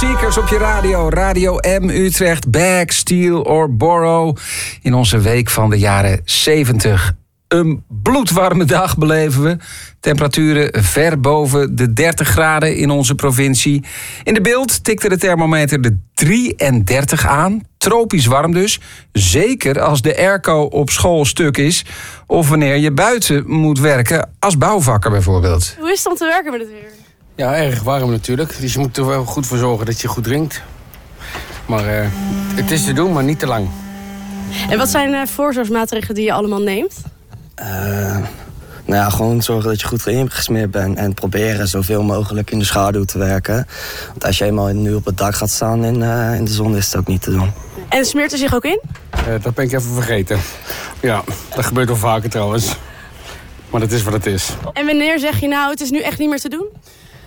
Seekers op je radio. Radio M Utrecht, Bag, Steal or Borrow. In onze week van de jaren 70. Een bloedwarme dag beleven we. Temperaturen ver boven de 30 graden in onze provincie. In de Beeld tikte de thermometer de 33 aan. Tropisch warm dus. Zeker als de airco op school stuk is. Of wanneer je buiten moet werken als bouwvakker bijvoorbeeld. Hoe is het om te werken met het weer? Ja, erg warm natuurlijk. Dus je moet er wel goed voor zorgen dat je goed drinkt. Maar het is te doen, maar niet te lang. En wat zijn voorzorgsmaatregelen die je allemaal neemt? Nou ja, gewoon zorgen dat je goed ingesmeerd bent. En proberen zoveel mogelijk in de schaduw te werken. Want als je eenmaal nu op het dak gaat staan in de zon, is het ook niet te doen. En smeert er zich ook in? Dat ben ik even vergeten. Ja, dat gebeurt wel vaker trouwens. Maar dat is wat het is. En wanneer zeg je nou, het is nu echt niet meer te doen?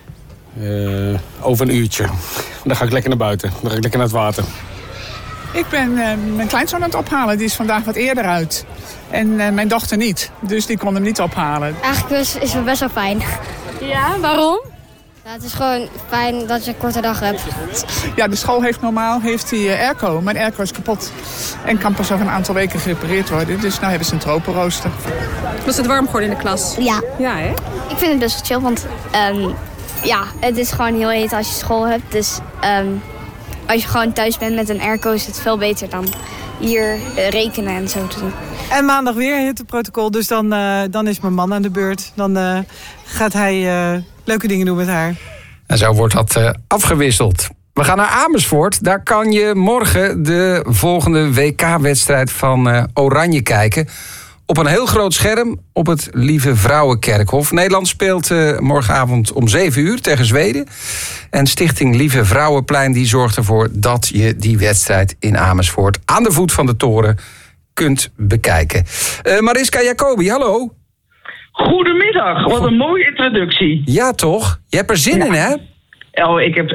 Over een uurtje. Dan ga ik lekker naar buiten. Dan ga ik lekker naar het water. Ik ben mijn kleinzoon aan het ophalen. Die is vandaag wat eerder uit. En mijn dochter niet. Dus die kon hem niet ophalen. Eigenlijk is het best wel fijn. Ja, waarom? Ja, het is gewoon fijn dat je een korte dag hebt. Ja, de school heeft normaal airco. Maar de airco is kapot. En kan pas over een aantal weken gerepareerd worden. Dus nou hebben ze een tropenrooster. Was het warm geworden in de klas? Ja. Ja, hè? Ik vind het best wel chill, want ja, het is gewoon heel heet als je school hebt. Dus als je gewoon thuis bent met een airco is het veel beter dan hier rekenen en zo te doen. En maandag weer een hitteprotocol, dus dan is mijn man aan de beurt. Dan gaat hij leuke dingen doen met haar. En zo wordt dat afgewisseld. We gaan naar Amersfoort. Daar kan je morgen de volgende WK-wedstrijd van Oranje kijken. Op een heel groot scherm op het Lieve Vrouwenkerkhof. Nederland speelt morgenavond om 7 uur tegen Zweden. En Stichting Lieve Vrouwenplein die zorgt ervoor dat je die wedstrijd in Amersfoort aan de voet van de toren kunt bekijken. Mariska Jacobi, hallo. Goedemiddag, wat een mooie introductie. Ja, toch? Je hebt er zin in, hè? Oh,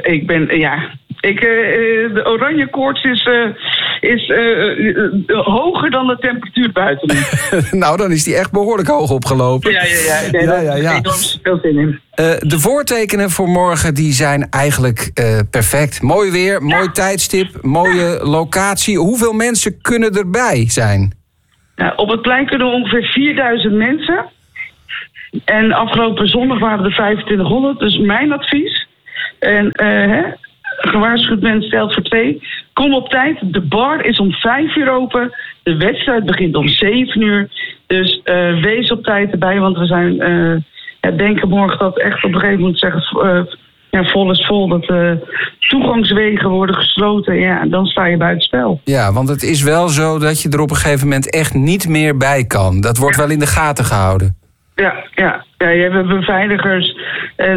de oranje koorts is hoger dan de temperatuur buiten. Nou, dan is die echt behoorlijk hoog opgelopen. Ja. Enorm veel zin in. De voortekenen voor morgen die zijn eigenlijk perfect. Mooi weer, mooi tijdstip, mooie locatie. Hoeveel mensen kunnen erbij zijn? Nou, op het plein kunnen ongeveer 4000 mensen. En afgelopen zondag waren er 2500. Dus mijn advies. En gewaarschuwd mensen stelt voor 2. Kom op tijd. De bar is om 5 uur open. De wedstrijd begint om 7 uur. Dus wees op tijd erbij. Want we zijn denken morgen dat echt op een gegeven moment zeggen vol is vol. Dat toegangswegen worden gesloten. Ja, dan sta je buitenspel. Ja, want het is wel zo dat je er op een gegeven moment echt niet meer bij kan. Dat wordt wel in de gaten gehouden. Ja, je hebt beveiligers. En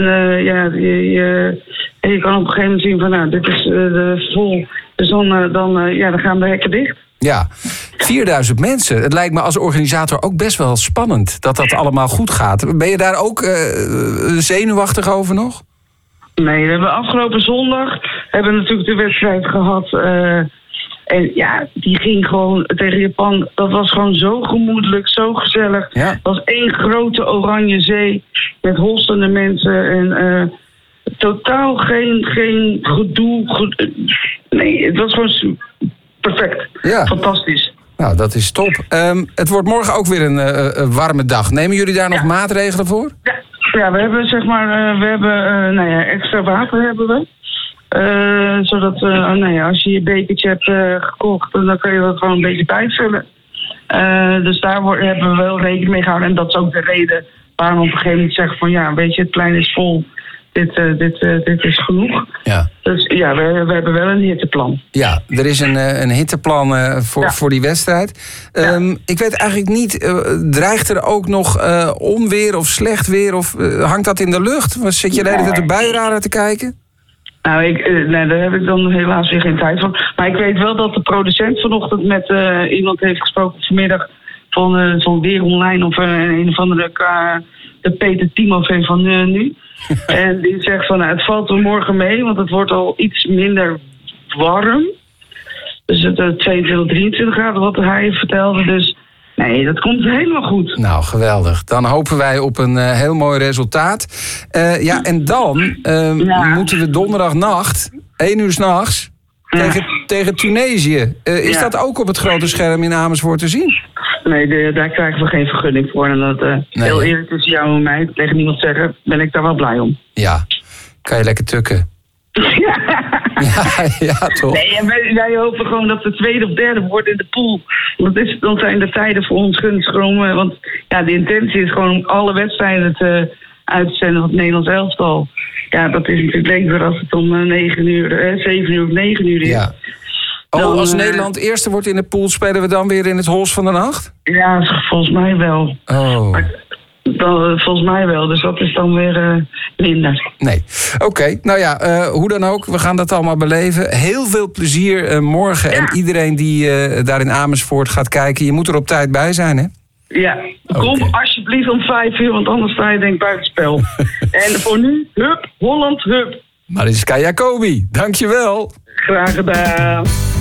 je kan op een gegeven moment zien van nou, dit is vol. Dus dan gaan de hekken dicht. Ja, 4000 mensen. Het lijkt me als organisator ook best wel spannend dat allemaal goed gaat. Ben je daar ook zenuwachtig over nog? Nee, we hebben afgelopen zondag natuurlijk de wedstrijd gehad. En ja, die ging gewoon tegen Japan. Dat was gewoon zo gemoedelijk, zo gezellig. Ja. Het was één grote oranje zee met hossende mensen. En totaal geen gedoe. Nee, het was gewoon perfect. Ja. Fantastisch. Nou, dat is top. Het wordt morgen ook weer een warme dag. Nemen jullie daar nog maatregelen voor? Ja, we hebben extra water hebben we. Zodat als je je bekertje hebt gekocht, dan kun je dat gewoon een beetje bijvullen. Dus daar hebben we wel rekening mee gehouden. En dat is ook de reden waarom we op een gegeven moment zeggen van ja, weet je, het plein is vol. Dit is genoeg. Ja. Dus ja, we hebben wel een hitteplan. Ja, er is een hitteplan voor die wedstrijd. Ik weet eigenlijk niet, dreigt er ook nog onweer of slecht weer? Of hangt dat in de lucht? Zit je de hele tijd de buienradar te kijken? Nou, daar heb ik dan helaas weer geen tijd voor. Maar ik weet wel dat de producent vanochtend met iemand heeft gesproken vanmiddag van Weer Online of een of andere de Peter Timofey van nu. En die zegt van het valt er morgen mee, want het wordt al iets minder warm. Dus het 22, 23 graden wat hij vertelde. Dus nee, dat komt helemaal goed. Nou, geweldig. Dan hopen wij op een heel mooi resultaat. En dan moeten we donderdagnacht 1 uur 's nachts. Tegen Tunesië. Is dat ook op het grote scherm in Amersfoort te zien? Nee, daar krijgen we geen vergunning voor. En dat heel eerlijk tussen jou en mij, tegen niemand zeggen, ben ik daar wel blij om. Ja, kan je lekker tukken. Ja, toch? Nee, en wij hopen gewoon dat de tweede of derde wordt in de pool. Dan zijn de tijden voor ons gunstig. Want ja, de intentie is gewoon om alle wedstrijden uit te zenden van het Nederlands elftal. Ja, dat is natuurlijk denkbaar als het om 7 uur of 9 uur is. Ja. Als Nederland eerste wordt in de pool, spelen we dan weer in het Hols van de Nacht? Ja, volgens mij wel. Oh. Volgens mij wel, dus dat is dan weer minder. Nee. Oké, nou ja, hoe dan ook, we gaan dat allemaal beleven. Heel veel plezier morgen en iedereen die daar in Amersfoort gaat kijken. Je moet er op tijd bij zijn, hè? Ja, kom alsjeblieft om 5 uur, want anders sta je denk ik buitenspel. En voor nu, hup, Holland, hup. Mariska Jacobi, dankjewel. Graag gedaan.